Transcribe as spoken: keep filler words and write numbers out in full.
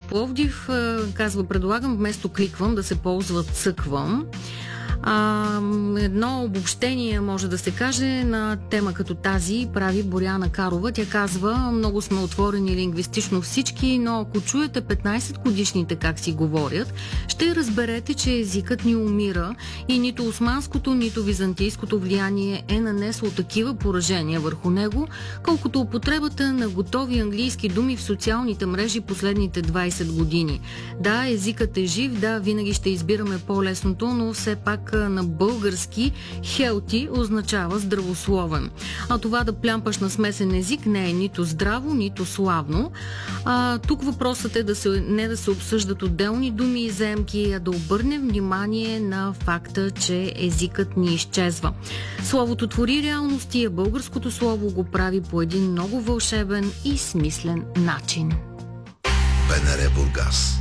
Пловдив казва: предлагам вместо кликвам да се ползва цъквам. А, едно обобщение може да се каже на тема като тази прави Боряна Карова. Тя казва: много сме отворени лингвистично всички, но ако чуете петнайсет годишните как си говорят, ще разберете, че езикът ни умира и нито османското, нито византийското влияние е нанесло такива поражения върху него, колкото употребата на готови английски думи в социалните мрежи последните двайсет години. Да, езикът е жив, да, винаги ще избираме по-лесното, но все пак на български healthy означава здравословен. А това да плямпаш на смесен език не е нито здраво, нито славно. А, тук въпросът е да се, не да се обсъждат отделни думи и заемки, а да обърнем внимание на факта, че езикът ни изчезва. Словото твори реалности, а българското слово го прави по един много вълшебен и смислен начин. БНР Бургас.